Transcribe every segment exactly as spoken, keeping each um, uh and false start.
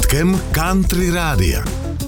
začátkem Country Rádia.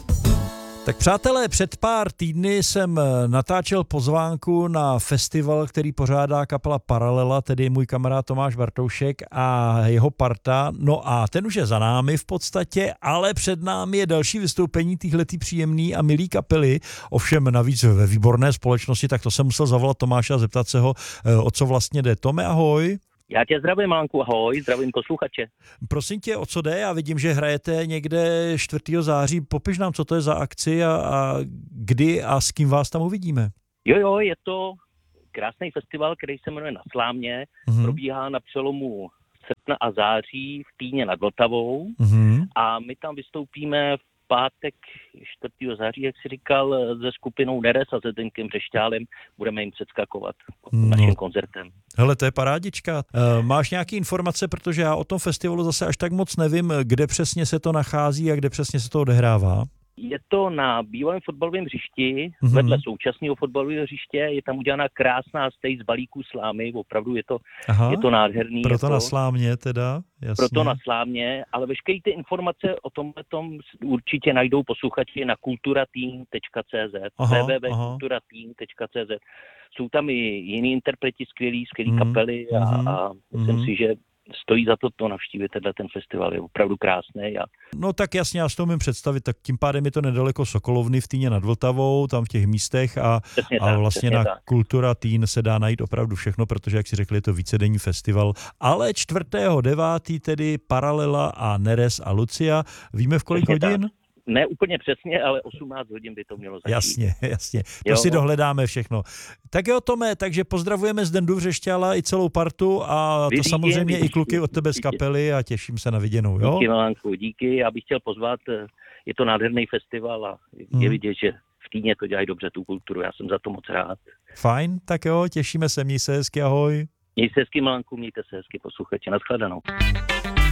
Tak přátelé, před pár týdny jsem natáčel pozvánku na festival, který pořádá kapela Paralela, tedy můj kamarád Tomáš Bartoušek a jeho parta. No a ten už je za námi v podstatě, ale před námi je další vystoupení téhletý příjemný a milý kapely. Ovšem navíc ve výborné společnosti, tak to jsem musel zavolat Tomáše a zeptat se ho, o co vlastně jde. Tome, ahoj. Já tě zdravím, Mánku, ahoj, zdravím posluchače. Prosím tě, o co jde? Já vidím, že hrajete někde čtvrtého září. Popiš nám, co to je za akci a, a kdy a s kým vás tam uvidíme. Jo, jo, je to krásný festival, který se jmenuje Na Slámě. Mm-hmm. Probíhá na přelomu srpna a září v Týně nad Vltavou. Mm-hmm. A my tam vystoupíme v pátek čtvrtého září, jak jsi říkal, se skupinou Neres a se Zdenkem Břešťálem. Budeme jim předskakovat no. naším koncertem. Hele, to je parádička. E, máš nějaké informace, protože já o tom festivalu zase až tak moc nevím, kde přesně se to nachází a kde přesně se to odehrává? Je to na bývalém fotbalovém hřišti, mm-hmm. vedle současného fotbalového hřiště, je tam udělaná krásná stage z balíků slámy, opravdu je to, je to nádherný. Proto jako, na Slámě teda, jasně. Proto na Slámě, ale veškeré ty informace o tomhletom určitě najdou posluchači na kulturateen tečka cé zet, w w w tečka kulturateen tečka cé zet. Jsou tam i jiní interpreti skvělí, skvělí mm-hmm. kapely a, a myslím mm-hmm. si, že stojí za to to navštívit, tenhle ten festival je opravdu krásný. A... No tak jasně, já si to umím představit, tak tím pádem je to nedaleko Sokolovny v Týně nad Vltavou, tam v těch místech a, a tak, vlastně na tak. Kultura Teen se dá najít opravdu všechno, protože jak si řekli, je to vícedenní festival, ale čtvrtého devátého tedy Paralela a Neres a Lucia. Víme v kolik přesně hodin? Tak. Ne úplně přesně, ale osmnáct hodin by to mělo začít. Jasně, jasně. To jo. si dohledáme všechno. Tak jo, Tome, takže pozdravujeme Zdendu Břešťála i celou partu a to Vyřídě, samozřejmě vyřídě, i kluky od tebe z kapely a těším se na viděnou. Jo? Díky, Milánku, díky. Já bych chtěl pozvat, je to nádherný festival a je hmm. vidět, že v Týně to dělají dobře tu kulturu. Já jsem za to moc rád. Fajn, tak jo, těšíme se, měj se hezky, ahoj. Měj se hezky, Milánku, mějte se hezky, posluchači, nashledanou.